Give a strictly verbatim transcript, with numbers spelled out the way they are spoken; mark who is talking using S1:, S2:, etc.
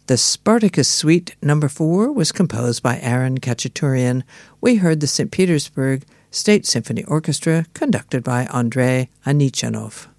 S1: The Spartacus Suite Number four was composed by Aaron Khachaturian. We heard the Saint Petersburg State Symphony Orchestra, conducted by Andrei Anichanov.